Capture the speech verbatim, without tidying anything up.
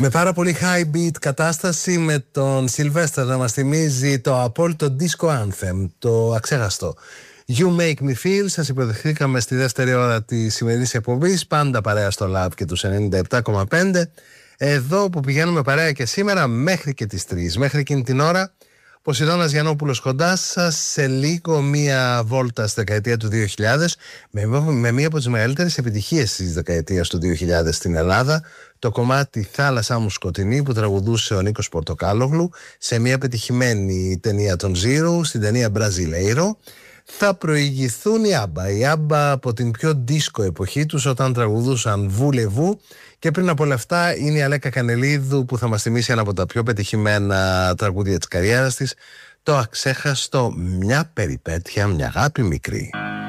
Με πάρα πολύ high beat κατάσταση, με τον Sylvester να μας θυμίζει το απόλυτο disco anthem, το αξέχαστο You Make Me Feel. Σας υποδεχθήκαμε στη δεύτερη ώρα της σημερινής εκπομπής, πάντα παρέα στο Lab και τους ενενήντα επτά κόμμα πέντε. Εδώ που πηγαίνουμε παρέα και σήμερα μέχρι και τις τρεις. Μέχρι εκείνη την ώρα, Ποσειδώνας Γιαννόπουλος κοντά σας, σε λίγο μία βόλτα στη δεκαετία του δύο χιλιάδες με, με μία από τις μεγαλύτερες επιτυχίες της δεκαετίας του δύο χιλιάδες στην Ελλάδα, το κομμάτι «Θάλασσά μου σκοτεινή» που τραγουδούσε ο Νίκος Πορτοκάλογλου σε μία πετυχημένη ταινία των Zero, στην ταινία Brasileiro. Θα προηγηθούν οι Άμπα. Οι Άμπα από την πιο disco εποχή τους, όταν τραγουδούσαν Βούλεβου, και πριν από όλα αυτά είναι η Αλέκα Κανελίδου που θα μας θυμίσει ένα από τα πιο πετυχημένα τραγούδια της καριέρας της, το αξέχαστο «Μια περιπέτεια, μια αγάπη μικρή».